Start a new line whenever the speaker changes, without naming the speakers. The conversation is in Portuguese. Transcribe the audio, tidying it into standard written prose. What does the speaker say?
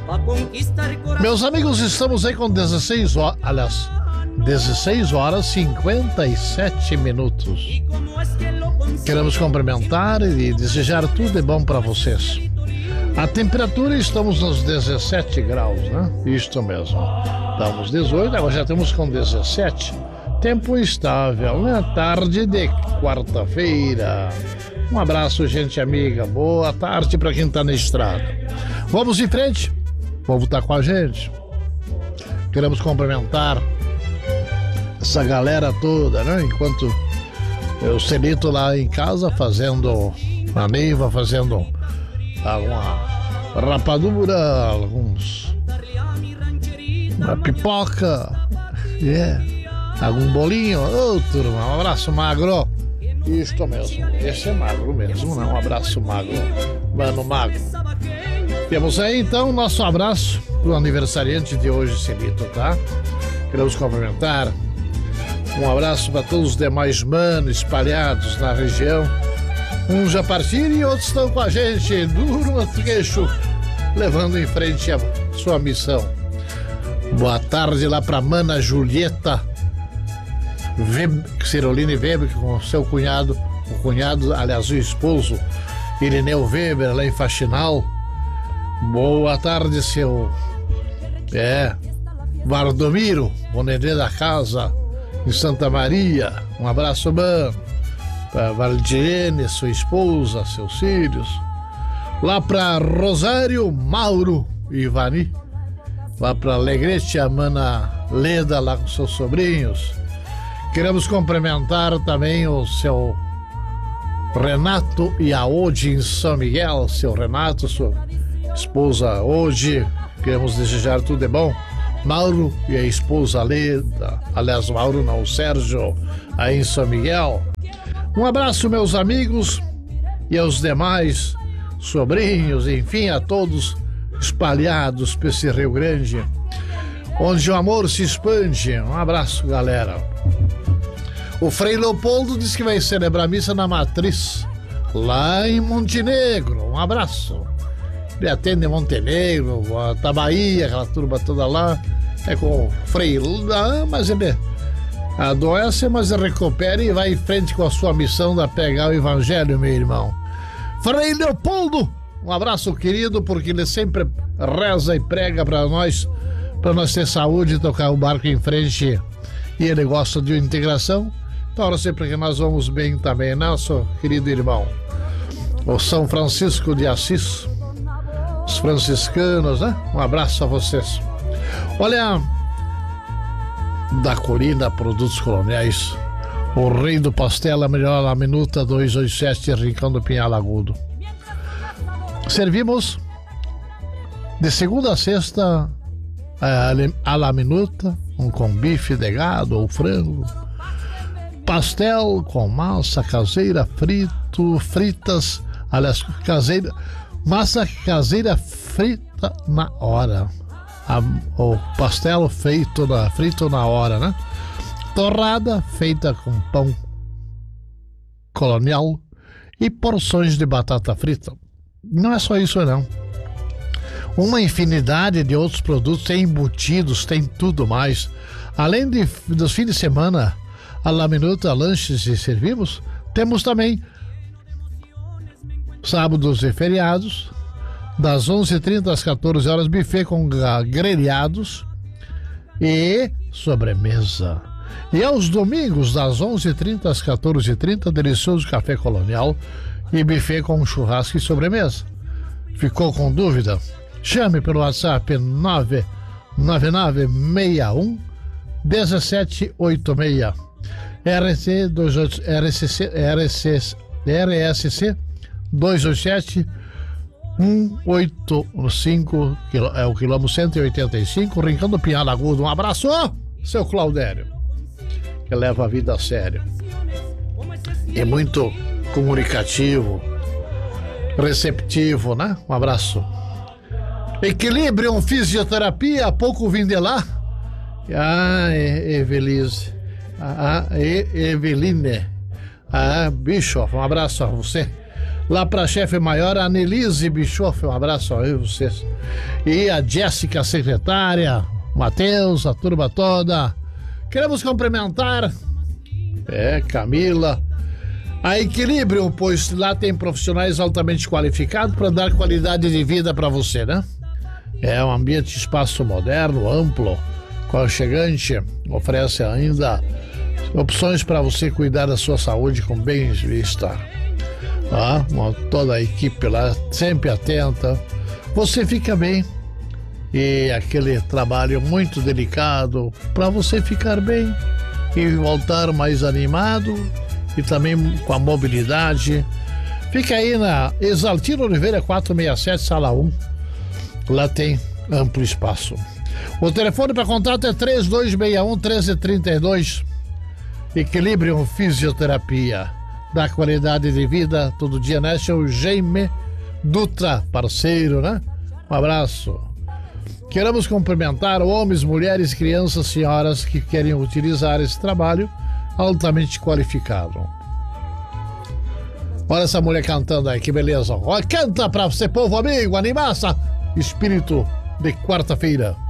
Meus amigos, estamos aí com 16 horas, aliás, 16 horas 57 minutos. Queremos cumprimentar e desejar tudo de bom para vocês. A temperatura, estamos nos 17 graus, né? Isto mesmo. Estamos 18, agora já estamos com 17. Tempo estável, né? Tarde de quarta-feira. Um abraço, gente amiga. Boa tarde para quem tá na estrada. Vamos em frente. O povo tá com a gente. Queremos cumprimentar essa galera toda, né? Enquanto eu Celito lá em casa fazendo a Neiva, fazendo alguma rapadura, uma pipoca, algum bolinho. Ô, turma, um abraço magro. Isto mesmo, esse é magro mesmo, né? Um abraço magro, mano magro. Temos aí então nosso abraço pro aniversariante de hoje, Celito, tá? Queremos cumprimentar. Um abraço para todos os demais manos espalhados na região. Uns já partiram e outros estão com a gente, duro no trecho, levando em frente a sua missão. Boa tarde lá para mana Julieta Ciroline Weber, com seu cunhado, aliás, o esposo, Irineu Weber, lá em Faxinal. Boa tarde, seu Vardomiro, o nenê da casa, em Santa Maria. Um abraço, mano, para Valdirene, sua esposa, seus filhos. Lá para Rosário, Mauro e Ivani. Lá para Alegrete, a mana Leda, lá com seus sobrinhos. Queremos cumprimentar também o seu Renato e a Ode em São Miguel. Seu Renato, sua esposa Ode. Queremos desejar tudo de bom. Mauro e a esposa Leda, aliás, Mauro não, o Sérgio, aí em São Miguel. Um abraço, meus amigos, e aos demais sobrinhos, enfim, a todos espalhados por esse Rio Grande, onde o amor se expande. Um abraço, galera. O Frei Leopoldo diz que vai celebrar a missa na Matriz, lá em Montenegro. Um abraço. Ele atende Montenegro, a Bahia, aquela turma toda lá. É com o Frei, mas ele adoece, mas recupera e vai em frente com a sua missão de pegar o Evangelho, meu irmão. Frei Leopoldo, um abraço, querido, porque ele sempre reza e prega para nós ter saúde e tocar o barco em frente. E ele gosta de integração. Então, sempre que nós vamos bem também, nosso querido irmão. O São Francisco de Assis, os franciscanos, né? Um abraço a vocês. Olha, da Colina Produtos Coloniais, o rei do pastel, a melhor a minuta 287, Rincão do Pinhal Agudo. Servimos de segunda a sexta a la minuta, com bife de gado ou frango, pastel com massa caseira, fritas, aliás, massa caseira frita na hora. O pastel frito na hora, né? Torrada feita com pão colonial e porções de batata frita. Não é só isso, não. Uma infinidade de outros produtos, tem embutidos, tem tudo mais. Além dos fins de semana, a la minuta, lanches e servimos, temos também sábados e feriados, das 11h30 às 14 horas, buffet com grelhados e sobremesa. E aos domingos, das 11h30 às 14h30, delicioso café colonial e buffet com churrasco e sobremesa. Ficou com dúvida? Chame pelo WhatsApp 99961 1786. RSC 287 185, é o quilômetro 185, Rincão do Pinhal Agudo. Um abraço, seu Claudério, que leva a vida a sério. É muito comunicativo, receptivo, né? Um abraço. Equilibrium Fisioterapia, há pouco vim de lá. Eveline. Bischoff, um abraço a você. Lá para a chefe maior, a Annelise Bischoff, um abraço aí vocês. E a Jéssica, secretária, Matheus, a turma toda. Queremos cumprimentar, Camila, a Equilíbrio, pois lá tem profissionais altamente qualificados para dar qualidade de vida para você, né? É um ambiente, espaço moderno, amplo, aconchegante, oferece ainda opções para você cuidar da sua saúde com bem-estar. Toda a equipe lá sempre atenta, você fica bem, e aquele trabalho muito delicado para você ficar bem e voltar mais animado e também com a mobilidade. Fica aí na Exaltino Oliveira 467, sala 1. Lá tem amplo espaço. O telefone para contato é 3261-1332. Equilíbrio Fisioterapia. Dá qualidade de vida todo dia, né? O Jaime Dutra, parceiro, né? Um abraço. Queremos cumprimentar homens, mulheres, crianças, senhoras que querem utilizar esse trabalho altamente qualificado. Olha essa mulher cantando aí, que beleza. Canta pra você, povo amigo, animaça. Espírito de quarta-feira.